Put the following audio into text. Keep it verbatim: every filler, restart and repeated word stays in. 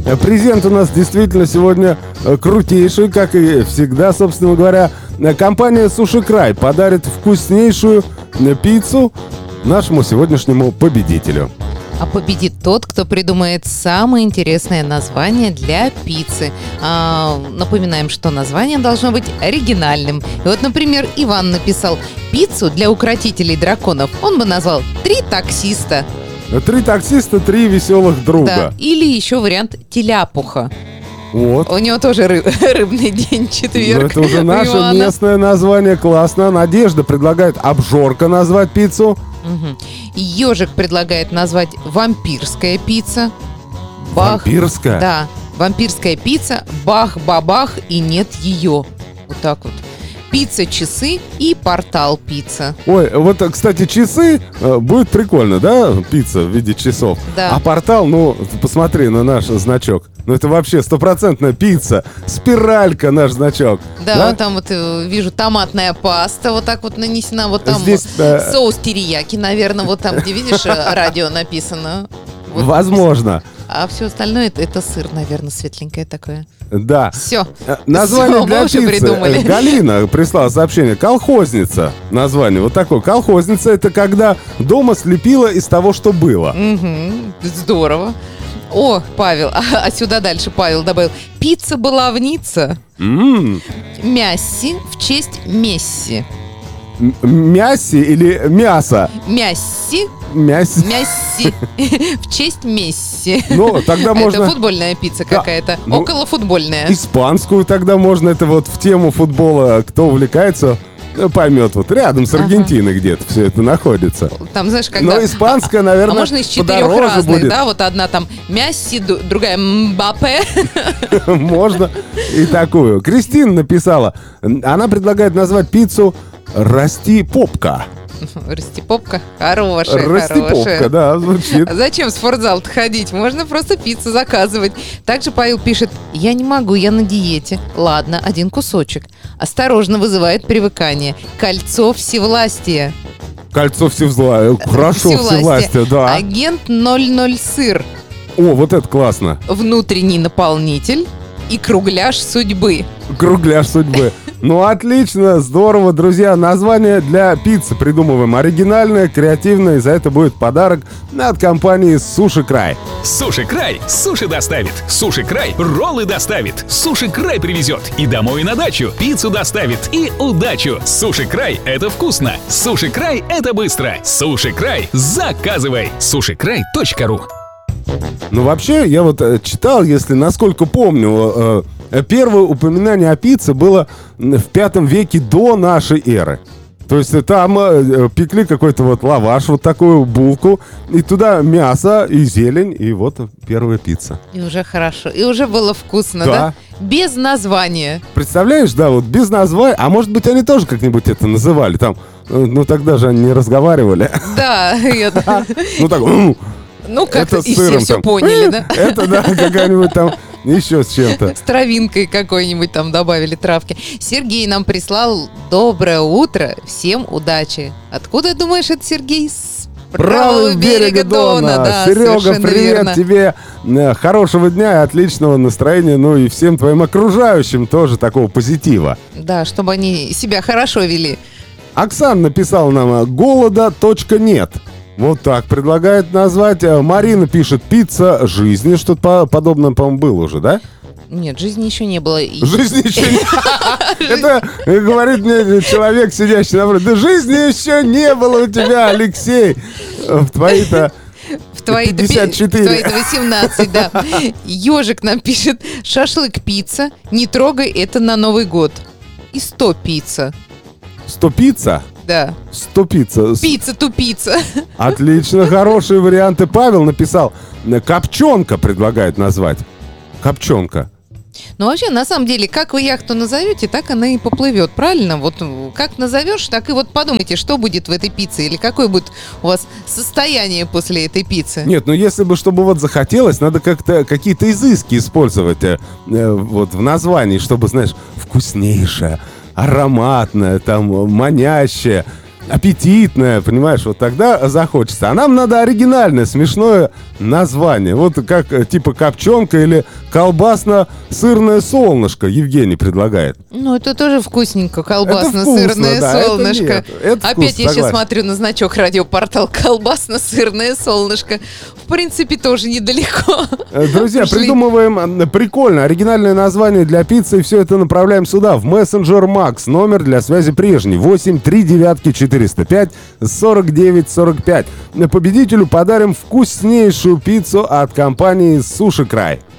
Презент у нас действительно сегодня крутейший, как и всегда, собственно говоря. Компания «Суши Край» подарит вкуснейшую пиццу нашему сегодняшнему победителю. А победит тот, кто придумает самое интересное название для пиццы. А, напоминаем, что название должно быть оригинальным. И вот, например, Иван написал пиццу для укротителей драконов. Он бы назвал «Три таксиста». Три таксиста, три веселых друга. Да. Или еще вариант «Теляпуха». Вот. У него тоже ры- рыбный день, четверг. Но это уже наше Ивана. местное название, классно. Надежда предлагает «Обжорка» назвать пиццу. Угу. Ежик предлагает назвать «Вампирская пицца». Бах. Вампирская? Да, вампирская пицца, бах-бабах и нет ее. Вот так вот. Пицца-часы и портал пицца. Ой, вот, кстати, часы, э, будет прикольно, да, пицца в виде часов? Да. А портал, ну, посмотри на наш значок. Ну, это вообще стопроцентная пицца. Спиралька наш значок. Да, Да? вот там вот э, вижу томатная паста вот так вот нанесена. Вот там Здесь, э, соус терияки, наверное, вот там, где, видишь, э, радио написано. Вот. Возможно. А все остальное это, это сыр, наверное, светленькое такое. Да. Все. Э, Название Всё, для мы уже пиццы. придумали. Э, Галина прислала сообщение. Колхозница. Название вот такое. Колхозница — это когда дома слепила из того, что было. Угу, здорово. О, Павел, а, а сюда дальше Павел добавил. Пицца-баловница. М, Мясси в честь Месси. м- Мяси или мясо? Мясси, Мяси. Мясси в честь Месси. Ну, тогда Это можно футбольная пицца Да, какая-то. ну, Околофутбольная. испанскую тогда можно. Это вот в тему футбола. Кто увлекается, э, поймет. Вот рядом с Ага. Аргентиной где-то все это находится. Там, знаешь, когда... Но испанская, А наверное, можно из четырех подороже разных, будет. да? Вот одна там Мясси, ду- другая Мбаппе. Можно и такую. Кристина написала. Она предлагает назвать пиццу «Расти попка». Растипопка хорошая, Растипопка, хорошая. да, звучит. А зачем в спортзал-то ходить? Можно просто пиццу заказывать. Также Павел пишет: я не могу, я на диете. Ладно, один кусочек. Осторожно, вызывает привыкание. Кольцо всевластия. Кольцо всевластия. Хорошо, всевластие, да. Агент ноль ноль сыр. О, вот это классно. Внутренний наполнитель и кругляш судьбы. Кругляш судьбы. Ну, отлично, здорово, друзья. Название для пиццы придумываем оригинальное, креативное. И за это будет подарок от компании «Суши Край». Суши Край суши доставит. Суши Край роллы доставит. Суши Край привезет и домой, и на дачу. Пиццу доставит и удачу. Суши Край — это вкусно. Суши Край — это быстро. Суши Край — заказывай. суши край точка ру. Ну, вообще, я вот э, читал, если насколько помню, э, первое упоминание о пицце было в пятом веке до нашей эры. То есть э, там э, пекли какой-то вот лаваш, вот такую булку, и туда мясо и зелень, и вот первая пицца. И уже хорошо. И уже было вкусно, Да. да? Без названия. Представляешь, да, вот без названия, а может быть, они тоже как-нибудь это называли, там, э, ну, тогда же они не разговаривали. Да, я- Ну, так, «М, ну как-то это с и все сыром все там. поняли, да? Это, да, какая-нибудь там еще с чем-то. С травинкой какой-нибудь там добавили травки. Сергей нам прислал: доброе утро, всем удачи. Откуда, думаешь, это Сергей? С Правого берега Дона. Да, Серега, совершенно привет верно. тебе. Э, Хорошего дня и отличного настроения. Ну и всем твоим окружающим тоже такого позитива. Да, чтобы они себя хорошо вели. Оксана написала нам «голода точка нет». Вот так предлагает назвать. Э, Марина пишет «пицца жизни». Что-то по- подобное, по-моему, было уже, да? Нет, жизни еще не было. И- Жизни еще не... Это э, говорит мне человек, сидящий напротив. Да жизни еще не было у тебя, Алексей. Э, В твои-то... В твои-то пи- пятьдесят четыре. в твои-то восемнадцать, да. Ежик нам пишет: шашлык пицца, не трогай это на Новый год. И сто пицца. Сто пицца? Да. Сто пицца. С- Пицца тупица. Отлично, хорошие варианты. Павел написал, э, копченка предлагает назвать. Копченка. Ну, вообще, на самом деле, как вы яхту назовете, так она и поплывет, правильно? Вот м, как назовешь, так и вот подумайте, что будет в этой пицце, или какое будет у вас состояние после этой пиццы. Нет, ну если бы, чтобы вот захотелось, надо как-то какие-то изыски использовать э, э, вот в названии, чтобы, знаешь, вкуснейшее, ароматное, там, манящее. аппетитное, понимаешь, вот тогда захочется. А нам надо оригинальное, смешное название. Вот как э, типа копченка или колбасно-сырное солнышко Евгений предлагает. Ну, это тоже вкусненько. Колбасно-сырное вкусно, да, это солнышко. нет, это Опять вкусно, я сейчас согласен. смотрю на значок радиопортал «Колбасно-сырное солнышко». В принципе, тоже недалеко. Э, Друзья, Ушли. придумываем э, прикольно оригинальное название для пиццы, и все это направляем сюда, в мессенджер Макс. Номер для связи прежний: восемь три девятки четыреста пять сорок девять сорок пять. Победителю подарим вкуснейшую пиццу от компании Суши Край.